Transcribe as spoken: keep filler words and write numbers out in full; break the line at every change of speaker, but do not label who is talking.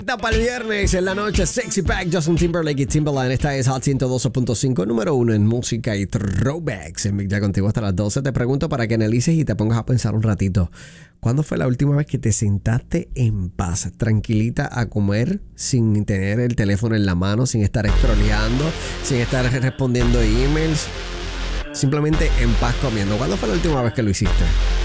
Para el viernes en la noche, Sexy Pack, Justin Timberlake y Timbaland. Esta es Hot ciento doce punto cinco, número uno en música y throwbacks. En Big Ya contigo hasta las doce. Te pregunto para que analices y te pongas a pensar un ratito. ¿Cuándo fue la última vez que te sentaste en paz, tranquilita a comer, sin tener el teléfono en la mano, sin estar scrolleando, sin estar respondiendo emails? Simplemente en paz comiendo. ¿Cuándo fue la última vez que lo hiciste?